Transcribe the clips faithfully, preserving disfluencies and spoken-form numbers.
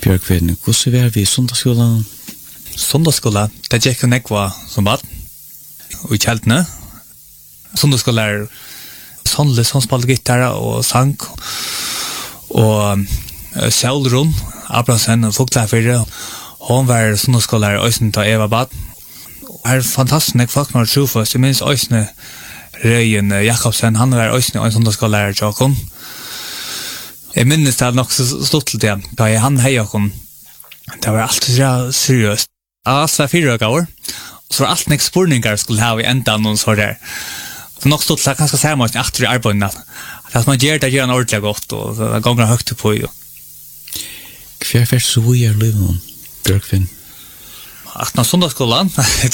Björkveden, hvordan var vi i sundagsskolen? Sundagsskolen, det gikk jo nekva som bad. Og i kjeltene. Sundagsskolen er sånn som spalte gitar og sang. Og uh, Sjælrun, Abrahamsen og Fugtlafyrre, hun var sundagsskolen i Øysten til Eva bad. Og her er fantastisk nek folk når trofast. Jeg minns Øysten Røyen Jakobsen, han var Øysten i sundagsskolen i Tjåkon. Jeg minnes det nok så stort til det, da jeg han hei okkom. Det var alt så seriøst. Alt var fire år, så var alt nek spurningar skulle ha i enda noen så der. Så nok stort til at kanskje ser man etter i arbeidene, at man gjør det gjør en ordentlig godt, og det ganger høyt på. Hva er først så hvor er livet, Björkveden? At når sundagsskolen,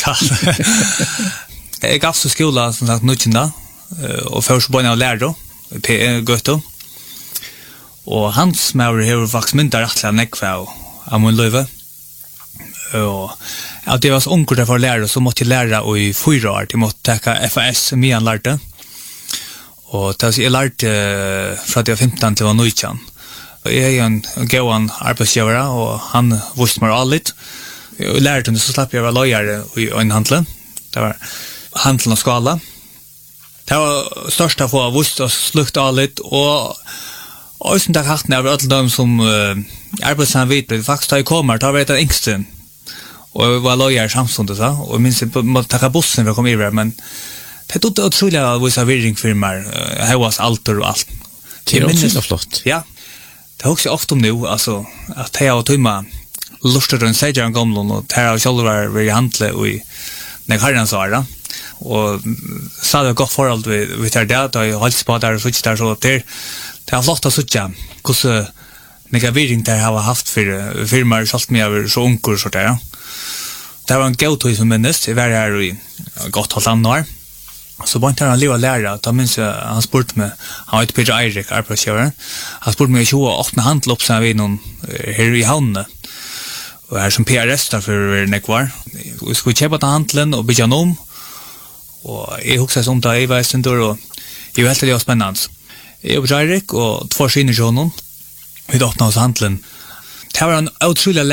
jeg gav så skolen, som sagt, nødkjenda, og først på en av lærer, P Gøtto. Og hans maur har faktisk mynda rettelig nekva av min løyve. Og ja, det var så ungt for å lære, så måtte jeg lære i fyra år. Jeg måtte teka F A S, mye han lærte. Og jeg lærte fra det var femten til var nøytjan. Og jeg er en gøyan arbeidsgjøvere, og han visste meg alt. Og jeg lærte henne, så slapp jeg å være løyere i øynhandelen. Det var handelen og skala. Det var størst å få visst og slukt alt, og og som det har hatt av alle dem som uh, arbeidssamhet vidt, faktisk da jeg kommer, da var jeg den yngste. Og jeg var løyer samfunnet, så. Og jeg minns jeg måtte takke bussen for å komme i hver, men det er ikke utrolig å vise virringfirmaer, uh, hevas alter og alt. Det er utrolig flott. Ja, det er også ofte om nå, altså, at jeg har tøyma lustet rundt seger en gamle, og det har selv vært ved handle og i nekharrens vare. Og så hadde jeg godt forhold ved, ved det, da jeg holdt på der og sutt der, så det det er flott å suttja hvordan nega virring der har haft for firmaer salt med over så unger så der. Det var en god tog som minnes, jeg var her i godt halvt annet år. Så bare han livet å lære, da minns jeg, han spurte meg, han var ikke Peter Eirik, arbeidsgjøren, han spurte meg å åpne handel opp sammen med noen her i havnene. Og her som P R S der for nekvar. Vi skulle kjøpe den handelen og bygge den om, og jeg husker som da jeg var i Stendur, og jeg var helt det var spennende. Jeg og Eirik og två skiner til honom. Vi åpnet hos handelen. Det var en utrolig